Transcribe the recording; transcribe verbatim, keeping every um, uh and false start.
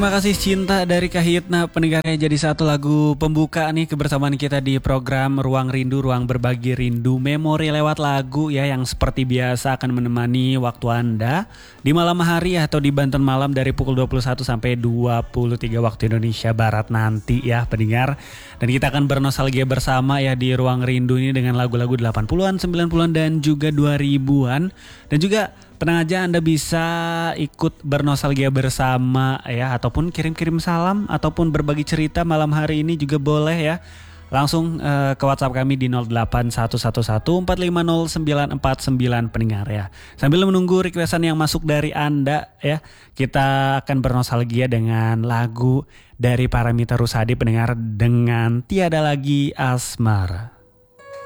Terima kasih Cinta dari Kahitna pendengarnya jadi satu lagu pembuka nih kebersamaan kita di program Ruang Rindu, Ruang Berbagi Rindu Memori lewat lagu ya yang seperti biasa akan menemani waktu Anda di malam hari atau di Banten malam dari pukul dua puluh satu sampai dua puluh tiga waktu Indonesia Barat nanti ya pendengar. Dan kita akan bernostalgia bersama ya di Ruang Rindu ini dengan lagu-lagu delapan puluhan, sembilan puluhan dan juga dua ribuan. Dan juga tenang aja Anda bisa ikut bernostalgia bersama ya ataupun kirim-kirim salam ataupun berbagi cerita malam hari ini juga boleh ya. Langsung uh, ke WhatsApp kami di nol delapan satu satu satu empat lima nol sembilan empat sembilan pendengar ya. Sambil menunggu requestan yang masuk dari Anda ya, kita akan bernostalgia dengan lagu dari Paramitha Rusady pendengar dengan Tiada Lagi Asmara.